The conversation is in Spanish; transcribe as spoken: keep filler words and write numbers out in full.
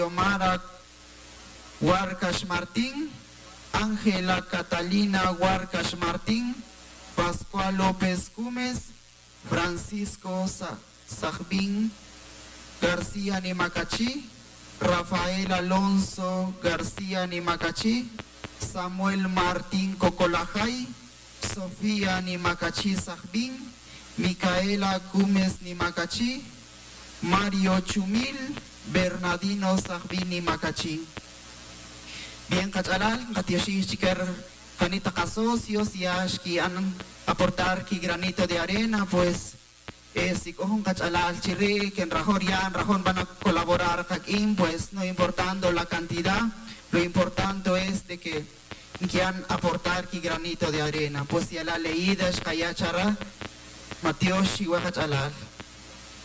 Mara Huarcas Martín, Ángela Catalina Huarcas Martín, Pascual López Gómez, Francisco Sajbín García Nimacachí, Rafael Alonso García Nimacachí, Samuel Martín Cocolajay, Sofía Nimacachí Sajbín, Micaela Gómez Nimacachí, Mario Chumil, Bernardino Sajbín Nimacachí. Bien, Cachalal, Katioshi Chiker, Canita Casocios, y Ashki an aportar ki granito de arena, pues eh, si cojon Cachalal Chirri, que en Rajón ya en Rajón van a colaborar Jaquín, pues no importando la cantidad, lo importante es de que quieran aportar ki granito de arena, pues si a la leída es Kayachara, Mateo Shiwa Cachalal.